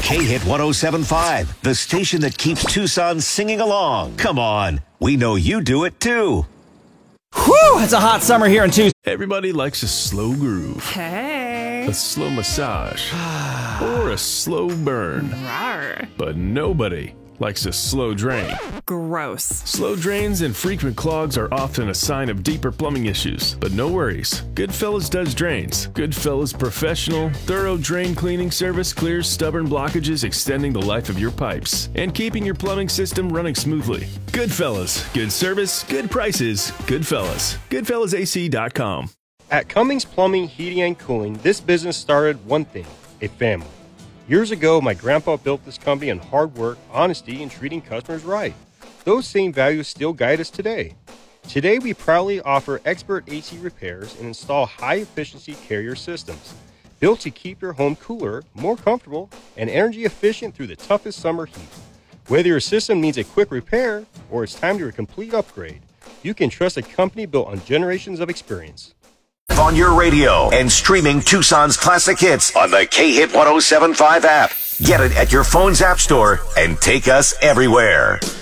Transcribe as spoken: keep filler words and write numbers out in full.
K-Hit one oh seven point five, the station that keeps Tucson singing along. Come on, we know you do it too. Whew, it's a hot summer here in Tucson. Everybody likes a slow groove. Hey. A slow massage. Or a slow burn. Rawr. But nobody likes a slow drain. Gross. Slow drains and frequent clogs are often a sign of deeper plumbing issues. But no worries. Goodfellas does drains. Goodfellas professional, thorough drain cleaning service clears stubborn blockages, extending the life of your pipes and keeping your plumbing system running smoothly. Goodfellas. Good service, good prices, Goodfellas. Goodfellas A C dot com. At Cummings Plumbing, Heating, and Cooling, this business started one thing, a family. Years ago, my grandpa built this company on hard work, honesty, and treating customers right. Those same values still guide us today. Today, we proudly offer expert A C repairs and install high-efficiency carrier systems, built to keep your home cooler, more comfortable, and energy efficient through the toughest summer heat. Whether your system needs a quick repair or it's time to a complete upgrade, you can trust a company built on generations of experience. On your radio and streaming Tucson's classic hits on the K-Hit one oh seven point five app. Get it at your phone's app store and take us everywhere.